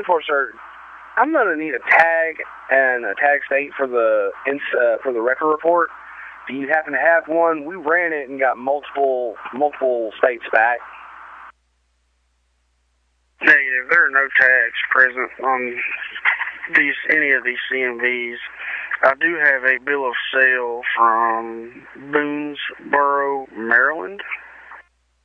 for, sir, I'm going to need a tag and a tag state for the record report. Do you happen to have one? We ran it and got multiple states back. Negative. There are no tags present on any of these CMVs. I do have a bill of sale from Boonesboro, Maryland.